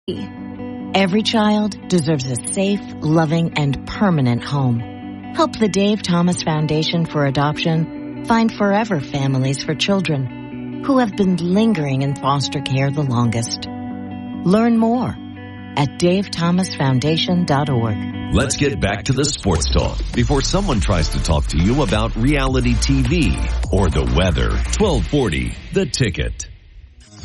Every child deserves a safe, loving, and permanent home. Help the Dave Thomas Foundation for Adoption find forever families for children who have been lingering in foster care the longest. Learn more at davethomasfoundation.org. Let's get back to the sports talk before someone tries to talk to you about reality TV or the weather. 1240, The Ticket.